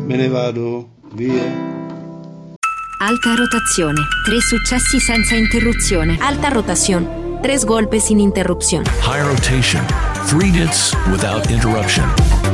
me ne vado, via. Alta rotazione, 3 successi senza interruzione. Alta rotación, 3 golpes sin interrupción. High rotation, 3 hits without interruption.